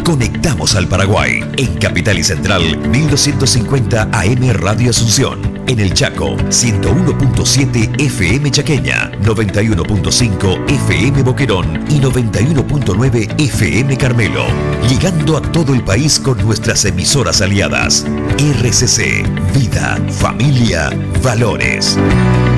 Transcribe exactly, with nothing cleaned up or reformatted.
Conectamos al Paraguay. En Capital y Central, mil doscientos cincuenta A M Radio Asunción. En el Chaco, ciento uno punto siete F M Chaqueña, noventa y uno punto cinco F M Boquerón y noventa y uno punto nueve F M Carmelo. Llegando a todo el país con nuestras emisoras aliadas. R C C, Vida, Familia, Valores.